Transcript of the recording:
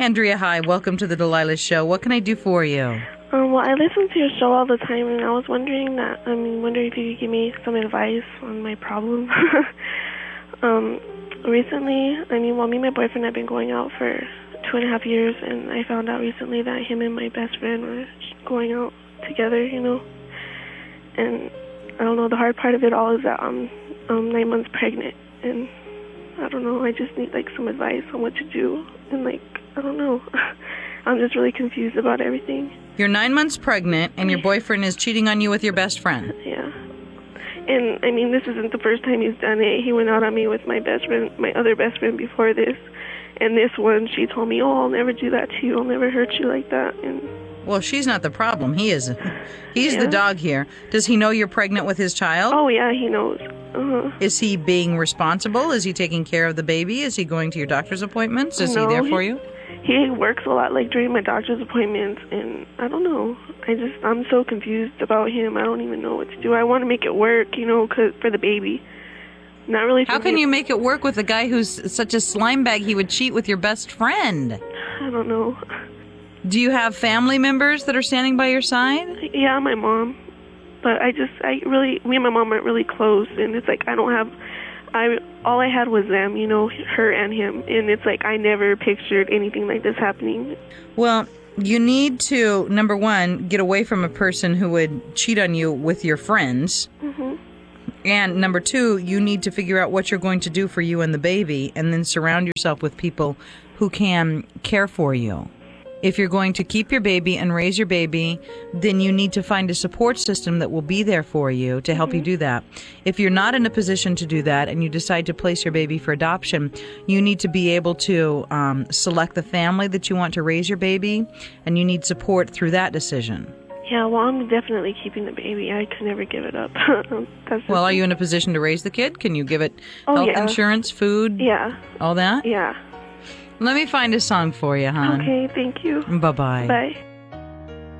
Andrea, hi. Welcome to the Delilah Show. What can I do for you? Well, I listen to your show all the time, and I was wondering if you could give me some advice on my problem. Recently, me and my boyfriend have been going out for 2.5 years, and I found out recently that him and my best friend were going out together, And I don't know, the hard part of it all is that I'm 9 months pregnant, and I don't know, I just need, some advice on what to do, and, I don't know. I'm just really confused about everything. You're 9 months pregnant, and your boyfriend is cheating on you with your best friend. Yeah. And, this isn't the first time he's done it. He went out on me with my best friend, my other best friend before this. And this one, she told me, I'll never do that to you. I'll never hurt you like that. And well, she's not the problem. He is. He's the dog here. Does he know you're pregnant with his child? Oh, yeah, he knows. Is he being responsible? Is he taking care of the baby? Is he going to your doctor's appointments? Is he there for you? He works a lot, during my doctor's appointments, and I don't know. I'm so confused about him. I don't even know what to do. I want to make it work, 'cause for the baby. Not really. How can you make it work with a guy who's such a slime bag? He would cheat with your best friend. I don't know. Do you have family members that are standing by your side? Yeah, my mom. But me and my mom aren't really close, and it's all I had was them, her and him, and it's I never pictured anything like this happening. Well, you need to, number one, get away from a person who would cheat on you with your friends. Mm-hmm. And number two, you need to figure out what you're going to do for you and the baby, and then surround yourself with people who can care for you. If you're going to keep your baby and raise your baby, then you need to find a support system that will be there for you to help you do that. If you're not in a position to do that and you decide to place your baby for adoption, you need to be able to select the family that you want to raise your baby, and you need support through that decision. Yeah, well, I'm definitely keeping the baby. I could never give it up. Well, are you in a position to raise the kid? Can you give it health insurance, food? Yeah. All that? Yeah. Let me find a song for you, hon. Okay, thank you. Bye-bye. Bye.